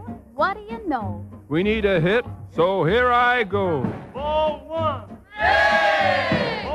What do you know? We need a hit, so here I go. Ball one. Hey!